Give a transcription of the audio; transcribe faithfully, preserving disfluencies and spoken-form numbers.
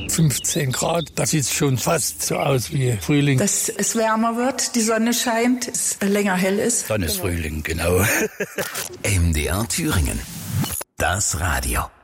fünfzehn Grad. Das sieht schon fast so aus wie Frühling. Dass es wärmer wird, die Sonne scheint, es länger hell ist. Dann ist Frühling, genau. M D R Thüringen. Das Radio.